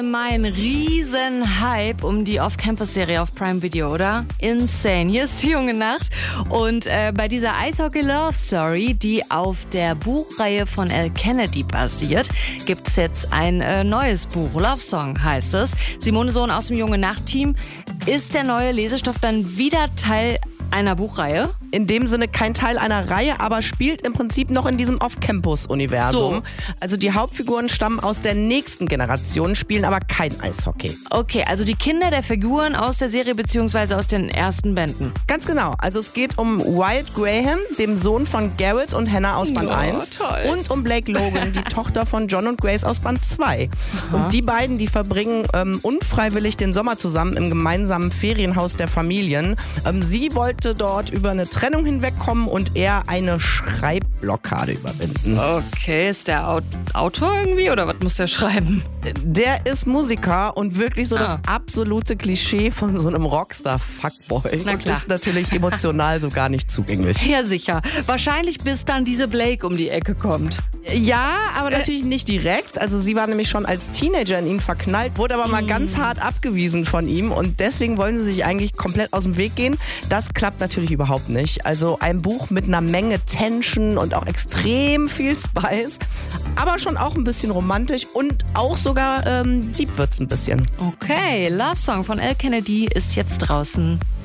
Mein Riesen-Hype um die Off-Campus-Serie auf Prime Video, oder? Insane. Hier ist die junge Nacht. Und bei dieser Eishockey-Love-Story, die auf der Buchreihe von Al Kennedy basiert, gibt es jetzt ein neues Buch. Love Song heißt es. Simone Sohn aus dem junge Nacht-Team. Ist der neue Lesestoff dann wieder Teil einer Buchreihe? In dem Sinne kein Teil einer Reihe, aber spielt im Prinzip noch in diesem Off-Campus-Universum. So. Also die Hauptfiguren stammen aus der nächsten Generation, spielen aber kein Eishockey. Okay, also die Kinder der Figuren aus der Serie bzw. aus den ersten Bänden. Ganz genau. Also es geht um Wyatt Graham, dem Sohn von Garrett und Hannah aus Band 1. Toll. Und um Blake Logan, die Tochter von John und Grace aus Band 2. Und die beiden, die verbringen unfreiwillig den Sommer zusammen im gemeinsamen Ferienhaus der Familien. Sie wollte dort über eine Trennung hinwegkommen und er eine Schreibblockade überwinden. Okay, ist der Autor irgendwie oder was muss der schreiben? Der ist Musiker und wirklich so das absolute Klischee von so einem Rockstar-Fuckboy. Na Und klar. ist natürlich emotional so gar nicht zugänglich. Ja, sicher. Wahrscheinlich bis dann diese Blake um die Ecke kommt. Ja, aber natürlich nicht direkt. Also sie war nämlich schon als Teenager in ihn verknallt, wurde aber mal ganz hart abgewiesen von ihm und deswegen wollen sie sich eigentlich komplett aus dem Weg gehen. Das klappt natürlich überhaupt nicht. Also ein Buch mit einer Menge Tension und auch extrem viel Spice, aber schon auch ein bisschen romantisch und auch sogar deep wird's ein bisschen. Okay, Love Song von Al Kennedy ist jetzt draußen.